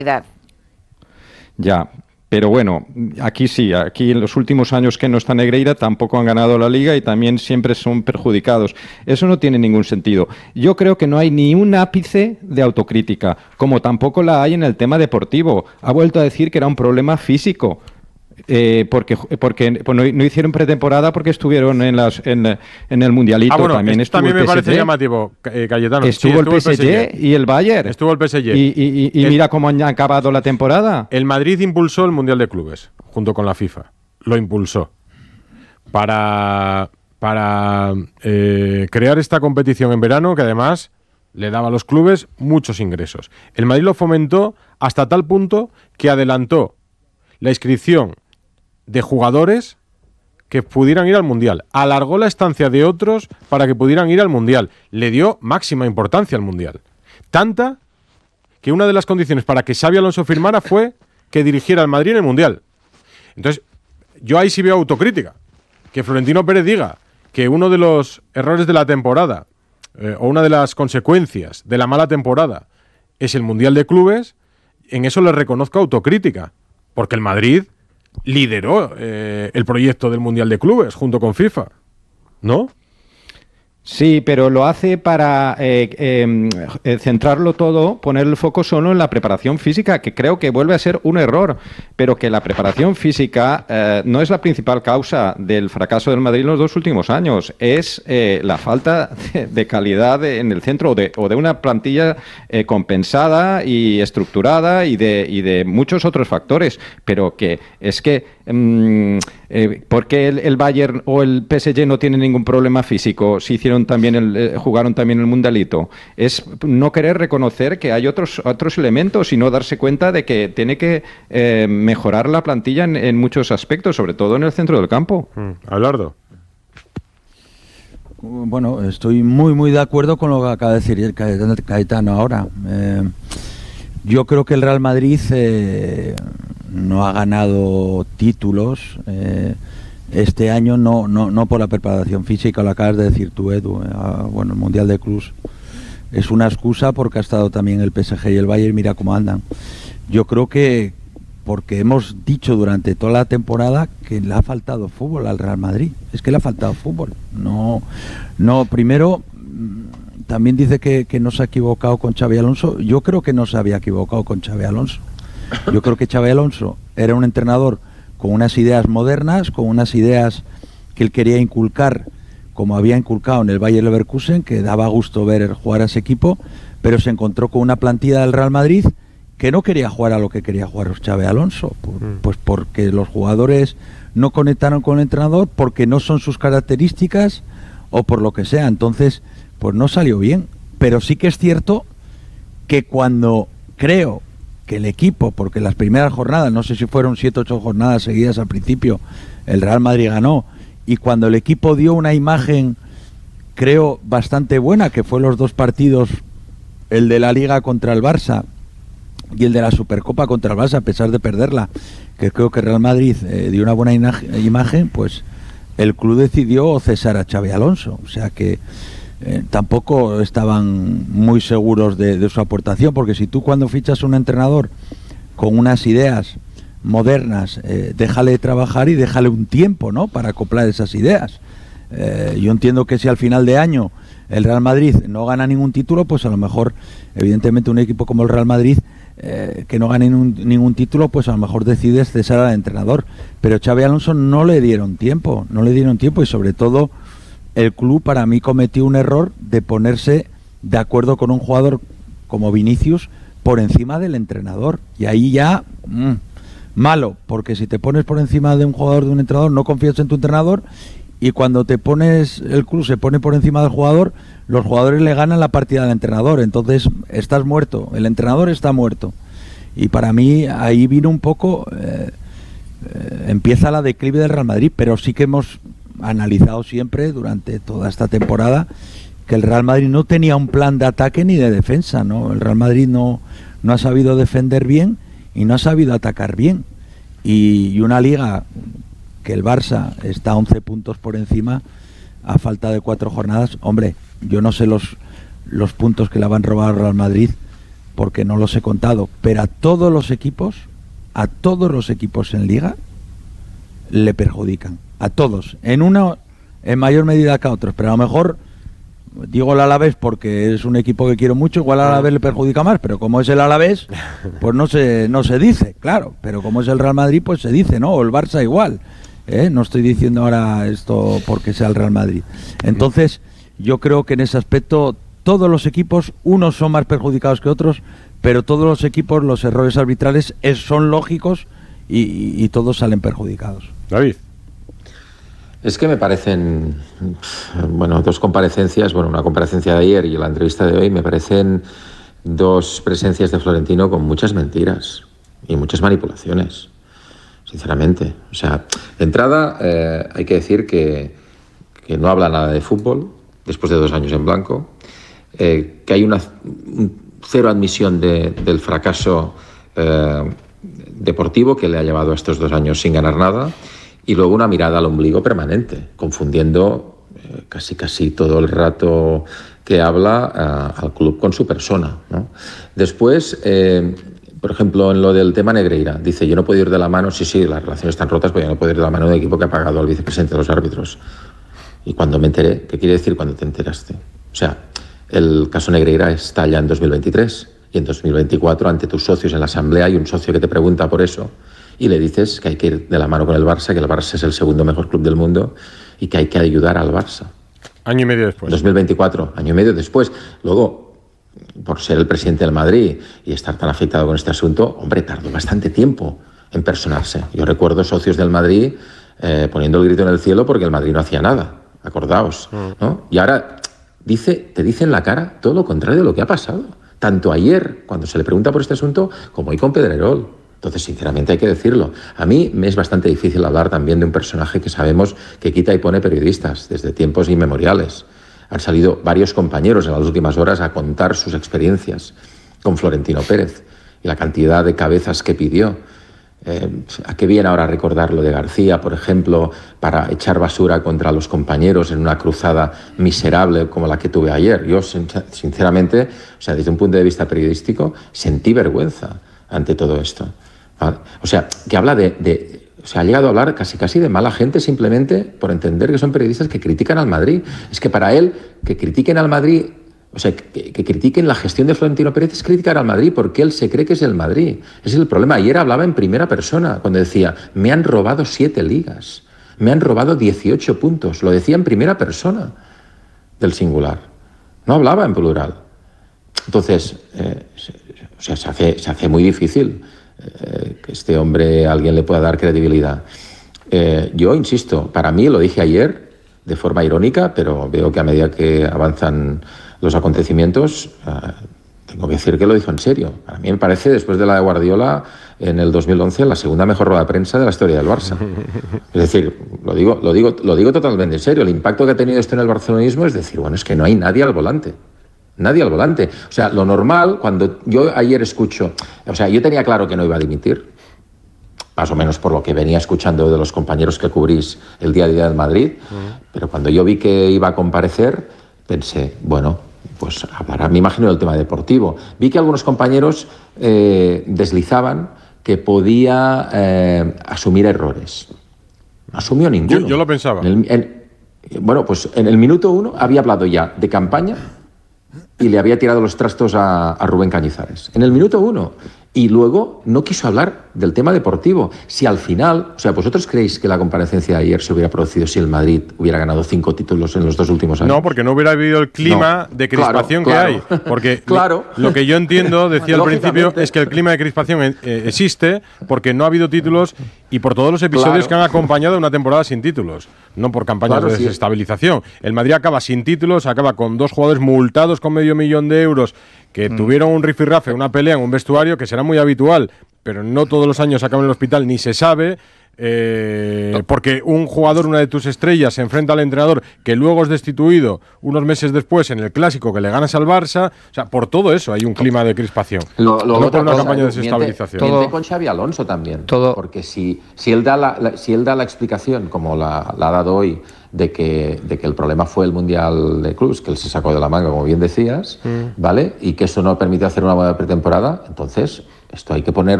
Ya, pero bueno, aquí sí, aquí en los últimos años que no está Negreira tampoco han ganado la Liga y también siempre son perjudicados. Eso no tiene ningún sentido. Yo creo que no hay ni un ápice de autocrítica, como tampoco la hay en el tema deportivo. Ha vuelto a decir que era un problema físico. Porque pues no hicieron pretemporada porque estuvieron en el Mundialito. Bueno, también estuvo también el me PSG. parece llamativo, Cayetano. Estuvo el PSG y el Bayern. Estuvo el PSG. Y mira cómo han acabado la temporada. El Madrid impulsó el Mundial de Clubes, junto con la FIFA. Lo impulsó. Para crear esta competición en verano, que además le daba a los clubes muchos ingresos. El Madrid lo fomentó hasta tal punto que adelantó la inscripción de jugadores que pudieran ir al Mundial. Alargó la estancia de otros para que pudieran ir al Mundial. Le dio máxima importancia al Mundial. Tanta que una de las condiciones para que Xabi Alonso firmara fue que dirigiera al Madrid en el Mundial. Entonces, yo ahí sí veo autocrítica. Que Florentino Pérez diga que uno de los errores de la temporada o una de las consecuencias de la mala temporada es el Mundial de Clubes, en eso le reconozco autocrítica. Porque el Madrid lideró el proyecto del Mundial de Clubes junto con FIFA, ¿no? Sí, pero lo hace para centrarlo todo, poner el foco solo en la preparación física, que creo que vuelve a ser un error, pero que la preparación física no es la principal causa del fracaso del Madrid en los 2 últimos años, es la falta de calidad en el centro o de una plantilla compensada y estructurada y de muchos otros factores, pero que es que ¿por qué el Bayern o el PSG no tienen ningún problema físico si jugaron también el Mundialito? Es no querer reconocer que hay otros elementos y no darse cuenta de que tiene que mejorar la plantilla en muchos aspectos, sobre todo en el centro del campo. Abelardo. Bueno, estoy muy de acuerdo con lo que acaba de decir Cayetano ahora. Yo creo que el Real Madrid no ha ganado títulos este año, no por la preparación física, lo acabas de decir tú, Edu. Bueno, el Mundial de Clubes es una excusa porque ha estado también el PSG y el Bayern, mira cómo andan. Yo creo que porque hemos dicho durante toda la temporada que le ha faltado fútbol al Real Madrid. Es que le ha faltado fútbol. Primero, también dice que no se ha equivocado con Xabi Alonso. Yo creo que no se había equivocado con Xabi Alonso. Yo creo que Xabi Alonso era un entrenador con unas ideas modernas, con unas ideas que él quería inculcar, como había inculcado en el Bayer Leverkusen, que daba gusto ver jugar a ese equipo, pero se encontró con una plantilla del Real Madrid que no quería jugar a lo que quería jugar Xabi Alonso, pues porque los jugadores no conectaron con el entrenador, porque no son sus características o por lo que sea. Entonces, pues no salió bien. Pero sí que es cierto que cuando creo que el equipo, porque las primeras jornadas, no sé si fueron 7 o 8 jornadas seguidas al principio, el Real Madrid ganó, y cuando el equipo dio una imagen, creo, bastante buena, que fue los 2 partidos, el de la Liga contra el Barça y el de la Supercopa contra el Barça, a pesar de perderla, que creo que Real Madrid dio una buena imagen, pues el club decidió cesar a Xabi Alonso, o sea que tampoco estaban muy seguros de su aportación, porque si tú cuando fichas un entrenador con unas ideas modernas, déjale trabajar y déjale un tiempo, ¿no?, para acoplar esas ideas. Yo entiendo que si al final de año el Real Madrid no gana ningún título, pues a lo mejor, evidentemente, un equipo como el Real Madrid que no gane ningún título, pues a lo mejor decides cesar al entrenador. Pero Xabi Alonso no le dieron tiempo, y sobre todo el club, para mí, cometió un error de ponerse de acuerdo con un jugador como Vinicius por encima del entrenador, y ahí ya malo, porque si te pones por encima de un jugador, de un entrenador, no confías en tu entrenador, y cuando te pones, el club se pone por encima del jugador, los jugadores le ganan la partida al entrenador, entonces estás muerto, el entrenador está muerto. Y para mí ahí vino un poco, empieza la declive del Real Madrid, pero sí que hemos analizado siempre durante toda esta temporada que el Real Madrid no tenía un plan de ataque ni de defensa, ¿no? El Real Madrid no ha sabido defender bien y no ha sabido atacar bien, y una liga que el Barça está 11 puntos por encima a falta de 4 jornadas. Hombre, yo no sé los puntos que le van a robar al Real Madrid, porque no los he contado, pero a todos los equipos en Liga le perjudican, a todos, en mayor medida que a otros, pero a lo mejor digo el Alavés porque es un equipo que quiero mucho, igual al Alavés le perjudica más, pero como es el Alavés, pues no se dice, claro, pero como es el Real Madrid, pues se dice, ¿no? O el Barça igual, no estoy diciendo ahora esto porque sea el Real Madrid. Entonces, yo creo que en ese aspecto todos los equipos, unos son más perjudicados que otros, pero todos los equipos, los errores arbitrales son lógicos y todos salen perjudicados. David. Es que me parecen, dos comparecencias, una comparecencia de ayer y la entrevista de hoy, me parecen dos presencias de Florentino con muchas mentiras y muchas manipulaciones, sinceramente. O sea, de entrada hay que decir que no habla nada de fútbol, después de 2 años en blanco, que hay una cero admisión del fracaso deportivo que le ha llevado a estos 2 años sin ganar nada, y luego una mirada al ombligo permanente, confundiendo casi todo el rato que habla al club con su persona, ¿no? Después, por ejemplo, en lo del tema Negreira, dice, yo no puedo ir de la mano, sí, las relaciones están rotas, pero yo no puedo ir de la mano de un equipo que ha pagado al vicepresidente de los árbitros. Y cuando me enteré, ¿qué quiere decir cuando te enteraste? O sea, el caso Negreira está ya en 2023 y en 2024 ante tus socios en la asamblea hay un socio que te pregunta por eso y le dices que hay que ir de la mano con el Barça, que el Barça es el segundo mejor club del mundo y que hay que ayudar al Barça. Año y medio después. 2024, año y medio después. Luego, por ser el presidente del Madrid y estar tan afectado con este asunto, hombre, tardó bastante tiempo en personarse. Yo recuerdo socios del Madrid poniendo el grito en el cielo porque el Madrid no hacía nada. Acordaos, ¿no? Y ahora te dice en la cara todo lo contrario de lo que ha pasado. Tanto ayer, cuando se le pregunta por este asunto, como hoy con Pedrerol. Entonces, sinceramente, hay que decirlo. A mí me es bastante difícil hablar también de un personaje que sabemos que quita y pone periodistas desde tiempos inmemoriales. Han salido varios compañeros en las últimas horas a contar sus experiencias con Florentino Pérez y la cantidad de cabezas que pidió. ¿A qué viene ahora recordar lo de García, por ejemplo, para echar basura contra los compañeros en una cruzada miserable como la que tuve ayer? Yo, sinceramente, desde un punto de vista periodístico, sentí vergüenza ante todo esto, ¿vale? O sea, que habla ha llegado a hablar casi de mala gente simplemente por entender que son periodistas que critican al Madrid. Es que para él, que critiquen al Madrid... O sea, que critiquen la gestión de Florentino Pérez es criticar al Madrid porque él se cree que es el Madrid. Ese es el problema. Ayer hablaba en primera persona cuando decía, me han robado 7 ligas, me han robado 18 puntos. Lo decía en primera persona del singular. No hablaba en plural. Entonces, se hace muy difícil que este hombre, alguien le pueda dar credibilidad. Yo insisto, para mí, lo dije ayer de forma irónica, pero veo que a medida que avanzan los acontecimientos, tengo que decir que lo hizo en serio. A mí me parece, después de la de Guardiola en el 2011, la segunda mejor rueda de prensa de la historia del Barça. Es decir, lo digo totalmente en serio. El impacto que ha tenido esto en el barcelonismo es decir, es que no hay nadie al volante. Nadie al volante. O sea, lo normal, cuando yo ayer escucho... yo tenía claro que no iba a dimitir, más o menos por lo que venía escuchando de los compañeros que cubrís el día a día del Madrid, pero cuando yo vi que iba a comparecer, pensé, pues hablará, me imagino, del tema deportivo. Vi que algunos compañeros deslizaban que podía asumir errores. No asumió ninguno. Yo lo pensaba. Pues en el minuto 1 había hablado ya de campaña y le había tirado los trastos a Rubén Cañizares. En el minuto 1. Y luego no quiso hablar del tema deportivo. Si al final, ¿vosotros creéis que la comparecencia de ayer se hubiera producido si el Madrid hubiera ganado 5 títulos en los 2 últimos años? No, porque no hubiera habido el clima de crispación que hay. Porque lo que yo entiendo, decía al principio, es que el clima de crispación existe porque no ha habido títulos y por todos los episodios que han acompañado una temporada sin títulos, no por campañas de desestabilización. El Madrid acaba sin títulos, acaba con 2 jugadores multados con $500,000 que tuvieron un rifirrafe, una pelea en un vestuario que será muy habitual, pero no todos los años acaban en el hospital, ni se sabe. porque un jugador, una de tus estrellas, se enfrenta al entrenador que luego es destituido unos meses después en el Clásico que le ganas al Barça. O sea, por todo eso hay un clima de crispación. No por una campaña de desestabilización. Miente con Xabi Alonso también. Porque si él da la explicación, como la ha dado hoy, de que el problema fue el Mundial de Clubs, que él se sacó de la manga, como bien decías, ¿vale? Y que eso no permite hacer una buena pretemporada, entonces esto hay que poner